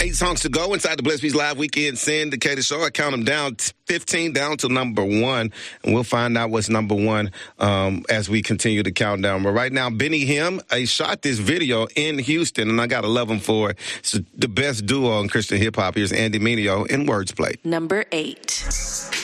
8 songs to go inside the Bless Beats Live Weekend Syndicated Show. I count them down 15 down to number 1, and we'll find out what's number 1 as we continue to count down. But right now, Benny Hinn, I shot this video in Houston, and I got to love him for it. It's the best duo in Christian hip-hop. Here's Andy Mineo in Words Play. Number 8.